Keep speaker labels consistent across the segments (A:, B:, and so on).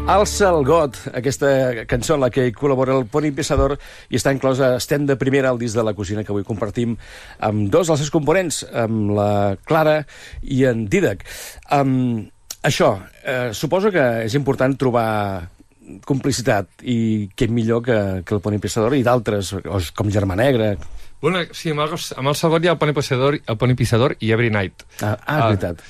A: Alça el got, aquesta cançó en la que hi col·labora el Poni Pissador i està inclosa Estem de primera al disc de la cosina que avui compartim amb dos dels seus components, amb la Clara i en Dídac. Això, suposo que és important trobar complicitat i què millor que el Poni Pissador i d'altres, com Germà Negre.
B: Bueno, sí, amb el segon hi ha el Poni Pissador i Every Night.
A: És veritat.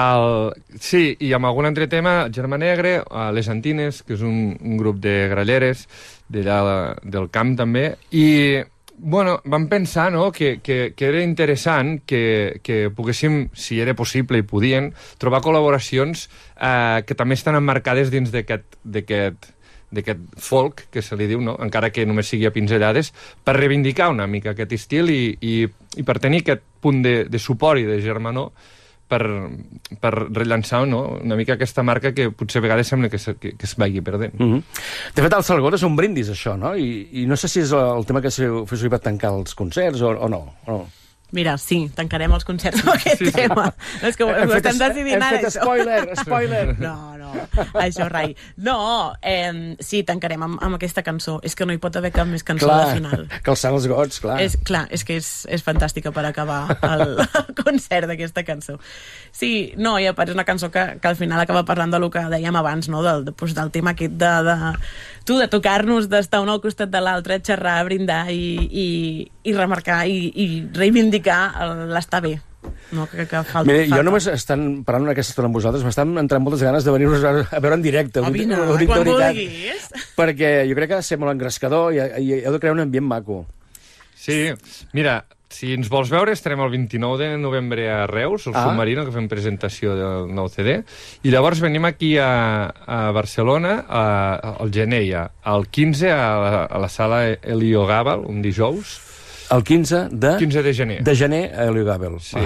B: Sí, i amb algun altre tema, Germà Negre, Les Antines, que és un grup de gralleres d'allà del camp també, i bueno, vam pensar, no?, que era interessant que poguéssim, si era possible i podien, trobar col·laboracions que també estan emmarcades dins d'aquest folk, que se li diu, no?, encara que només sigui a pinzellades, per reivindicar una mica aquest estil i per tenir aquest punt de suport i de germanor per rellançar, no?, una mica aquesta marca que potser a vegades sembla que es vagi perdent.
A: De fet, el Salgot és un brindis, això, no? I no sé si és el tema que feu servir per tancar els concerts o no.
C: Mira, sí, tancarem els concerts amb aquest tema. És que ho estem decidint ara,
A: això. Hem fet spoiler.
C: No, això rai. No, sí, tancarem amb aquesta cançó. És que no hi pot haver cap més cançó de final.
A: Que alçant els gots, clar.
C: És que és fantàstica per acabar el concert d'aquesta cançó. Sí, no, i a part és una cançó que al final acaba parlant del que dèiem abans, no?, del tema aquest de tocar-nos, d'estar un al costat de l'altre, xerrar, brindar i remarcar i reivindicar l'estar bé. No, que falta.
A: Mira, jo només estant parlant aquesta estona amb vosaltres m'estan entrant moltes ganes de venir-vos a veure en directe.
C: Quan vulguis.
A: Perquè jo crec que ha de ser molt engrescador i heu de crear un ambient maco.
B: Sí, mira, si ens vols veure, estarem el 29 de novembre a Reus, al Submarino, que fem presentació del nou CD, i llavors venim aquí a Barcelona al gener ja, el 15 a la sala Elio Gàbal, un dijous.
A: El 15
B: de gener.
A: De gener a Elio Gàbal.
B: Sí.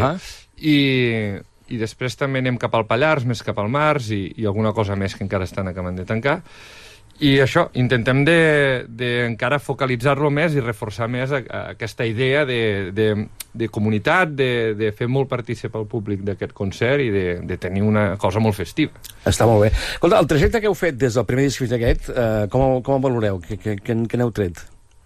B: I després també anem cap al Pallars, més cap al Març, i alguna cosa més que encara estan acabant de tancar. I això, intentem encara focalitzar-lo més i reforçar més aquesta idea de comunitat, de fer molt participar el públic d'aquest concert i de tenir una cosa molt festiva.
A: Està molt bé. Escolta, el trajecte que heu fet des del primer disc fins aquest, com el valoreu? Què n'heu tret?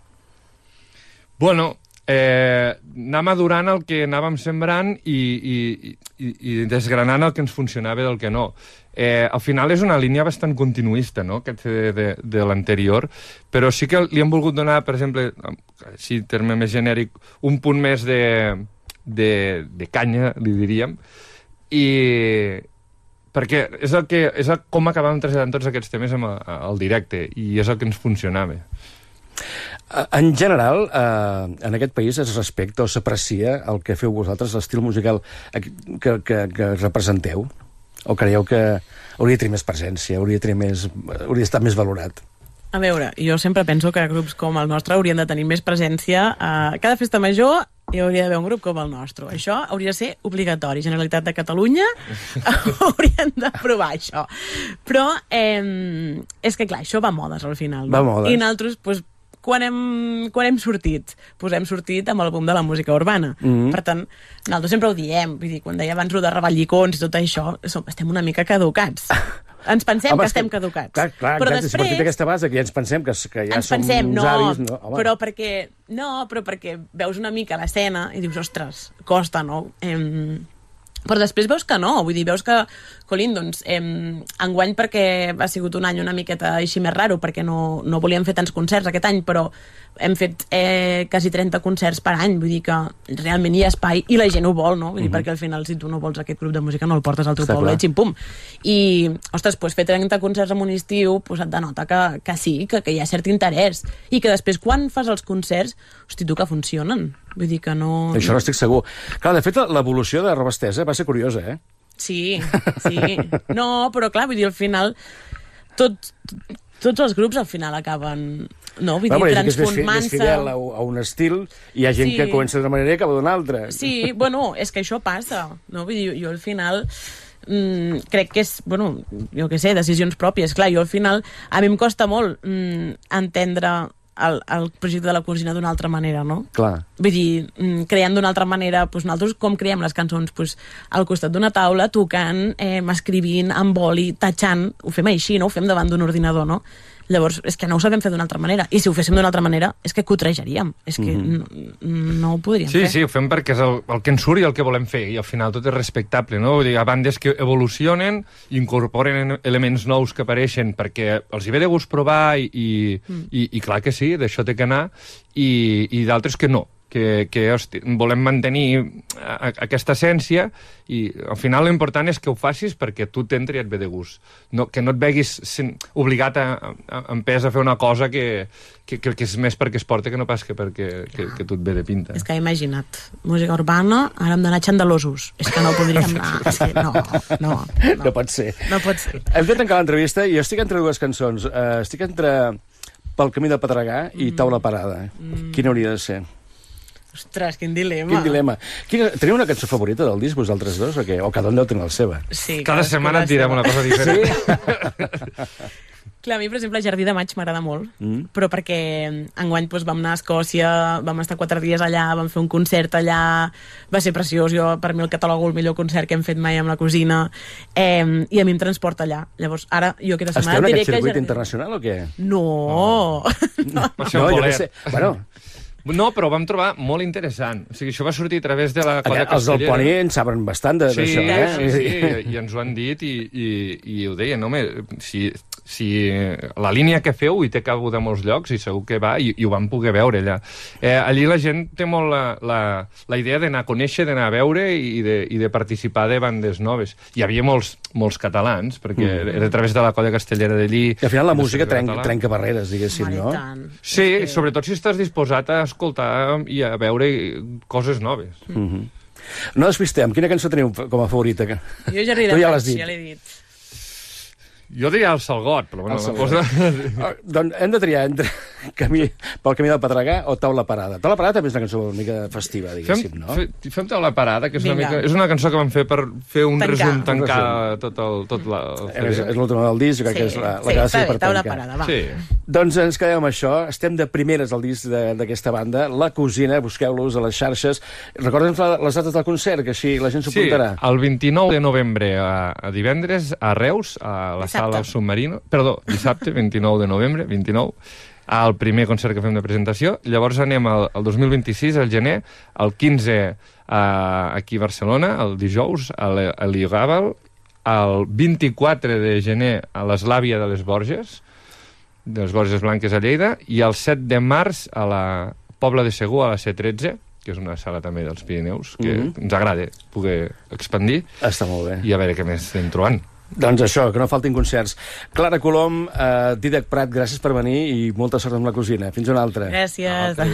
B: Bueno, anar madurant el que anàvem sembrant i desgranant el que ens funcionava del que no. Al final és una línia bastant continuista, no?, aquest de l'anterior, però sí que li hem volgut donar, per exemple, si terme més genèric, un punt més de canya, li diríem, i perquè és com acabàvem traslladant tots aquests temes al directe, i és el que ens funcionava.
A: En general, en aquest país es respecta o s'aprecia el que feu vosaltres, l'estil musical que representeu? O creieu que hauria de tenir més presència, hauria d'estar més valorat?
C: A veure, jo sempre penso que grups com el nostre haurien de tenir més presència. A cada festa major hi hauria d'haver un grup com el nostre. Això hauria de ser obligatori. Generalitat de Catalunya haurien d'aprovar això. Però és que, clar, això va a modes al final. No?
A: Va a modes.
C: I nosaltres, doncs, quan hem sortit? Doncs hem sortit amb el boom de la música urbana. Per tant, nosaltres sempre ho diem. Vull dir, quan deia abans de reballicons i tot això, estem una mica caducats. Ens pensem que estem caducats.
A: Clar, però després... si partim d'aquesta base, que ja ens pensem que ja som uns avis...
C: Però perquè veus una mica l'escena i dius, ostres, costa, no? Però després veus que no, vull dir, veus que, colin, doncs, enguany perquè ha sigut un any una miqueta així més raro, perquè no volíem fer tants concerts aquest any, però hem fet quasi 30 concerts per any, vull dir que realment hi ha espai i la gent ho vol, no? Vull dir, perquè al final, si tu no vols aquest grup de música, no el portes al teu poble i xim-pum. I, ostres, doncs fer 30 concerts en un estiu, doncs et denota que sí, que hi ha cert interès, i que després, quan fas els concerts, hosti, tu que funcionen. Vull dir que no...
A: Això no estic segur. Clar, de fet, l'evolució de Roba Estesa va ser curiosa, eh?
C: Sí. No, però clar, vull dir, al final tots els grups al final acaben, no? Vull dir, transformant-se...
A: És fidel a un estil, hi ha gent que comença d'una manera i acaba d'una altra.
C: Sí, bueno, és que això passa, no? Vull dir, jo al final... crec que és, jo què sé, decisions pròpies. Clar, jo al final, a mi em costa molt entendre el projecte de la cosina d'una altra manera, no?
A: Clar.
C: Vull dir, creant d'una altra manera, doncs nosaltres com creem les cançons? Doncs al costat d'una taula, tocant, escrivint, amb boli, tatxant, ho fem així, no? Ho fem davant d'un ordinador, no? Llavors, és que no ho sabem fer d'una altra manera. I si ho féssim d'una altra manera, és que cotrejaríem. És que no ho podríem fer.
B: Sí, ho fem perquè és el que ens surt i el que volem fer, i al final tot és respectable, no? Vull dir, hi ha bandes que evolucionen, incorporen elements nous que apareixen perquè els hi ve de gust provar i clar que sí, d'això té que anar, i d'altres que no. Que hosti, volem mantenir aquesta essència i al final l'important és que ho facis perquè tu t'entri i et ve de gust. No, que no et veguis obligat en pes a fer una cosa que és més perquè es porta que no pas que perquè que tu et ve de pinta.
C: És que imagina't, música urbana, ara hem d'anar xandalosos. És que no podríem anar. És que no.
A: No pot ser.
C: No pot ser.
A: Hem de tancar l'entrevista i jo estic entre dues cançons. Estic entre Pel camí del Pedregà i Taula parada. Quina hauria de ser?
C: Ostres, quin dilema.
A: Quin dilema. Teniu una cançó favorita del disc, vosaltres dos, o què? O cada un deu tenir la seva?
C: Sí,
B: cada setmana et direm una cosa diferent.
A: Sí?
C: Clar, a mi, per exemple, Jardí de Maig m'agrada molt, però perquè enguany doncs, vam anar a Escòcia, vam estar 4 dies allà, vam fer un concert allà, va ser preciós, jo per mi el catalogo el millor concert que hem fet mai amb la cosina, i a mi em transporta allà. Llavors, ara, jo aquesta setmana
A: diré que...
C: Esteu en
A: aquest circuit internacional o què?
C: No!
A: No, jo què sé. Bueno...
B: No, però ho vam trobar molt interessant. O sigui, això va sortir a través de la Colla Castellera.
A: Els del Poni en saben bastant d'això,
B: Sí, i ens ho han dit i ho deien, home, si la línia que feu hi té cabuda de molts llocs i segur que va, i ho vam poder veure allà. Allí la gent té molt la idea d'anar a conèixer, d'anar a veure i de participar de bandes noves. Hi havia molts catalans, perquè era a través de la Colla Castellera d'allí.
A: I al final la música trenca barreres, diguéssim, no?
B: Sí, sobretot si estàs disposat a escoltar i a veure coses noves.
A: No despistem, quina cançó teniu com a favorita?
C: Jo Jardí de Maig, ja l'he dit.
B: Jo diria el Salgot, però bueno...
A: Doncs hem de triar entre Pel camí del Pedregà o Taula parada. Taula parada també és una cançó una mica festiva, diguéssim, no?
B: Fem Taula parada, que és una cançó que vam fer per fer un resum, tancar tot el...
A: És l'última del disc, jo crec que és la que ha de ser per tancar.
C: Taula parada, va.
A: Doncs ens quedem amb això. Estem de primeres al disc d'aquesta banda. La Cosina, busqueu-los a les xarxes. Recorda'ns les dates del concert, que així la gent s'ho apuntarà.
B: Sí, el 29 de novembre a divendres a Reus, a la Sala Submarino. Perdó, dissabte, 29 de novembre, 29, al primer concert que fem de presentació. Llavors anem al 2026, al gener, el 15 aquí a Barcelona, el dijous, a l'Iogàbal, el 24 de gener a l'Eslàvia de les Borges Blanques a Lleida, i el 7 de març a la Pobla de Segur, a la C13, que és una sala també dels Pirineus, que ens agrada poder expandir.
A: Està molt bé.
B: I a veure què més estem trobant.
A: Doncs això, que no faltin concerts. Clara Colom, Dídac Prat, gràcies per venir i molta sort amb la Cosina. Fins una altra.
C: Gràcies.